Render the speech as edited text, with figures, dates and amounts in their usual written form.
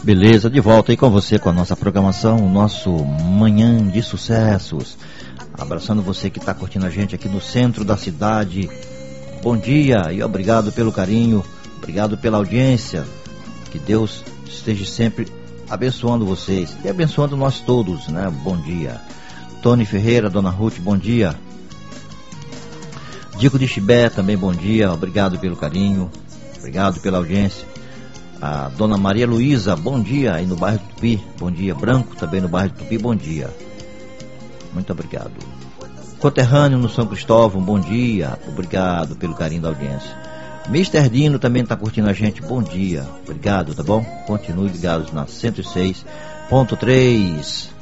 Beleza, de volta aí com você com a nossa programação, o nosso Manhã de Sucessos. Abraçando você que está curtindo a gente aqui no centro da cidade. Bom dia e obrigado pelo carinho, obrigado pela audiência. Que Deus esteja sempre abençoando vocês e abençoando nós todos, né? Bom dia. Tony Ferreira, Dona Ruth, bom dia. Dico de Chibé, também bom dia, obrigado pelo carinho, obrigado pela audiência. A Dona Maria Luísa, bom dia, aí no bairro do Tupi, bom dia. Branco, também no bairro do Tupi, bom dia. Muito obrigado. Conterrâneo no São Cristóvão, bom dia, obrigado pelo carinho da audiência. Mister Dino também está curtindo a gente, bom dia, obrigado, tá bom? Continue ligados na 106.3.